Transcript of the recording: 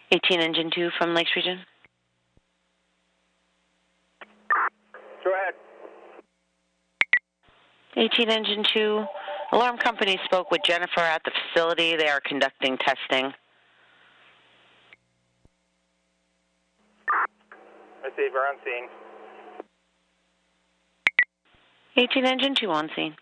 18 Engine 2 from Lakes Region. Go ahead. 18 Engine 2. Alarm company spoke with Jennifer at the facility. They are conducting testing. Receiver on scene. 18 Engine 2 on scene.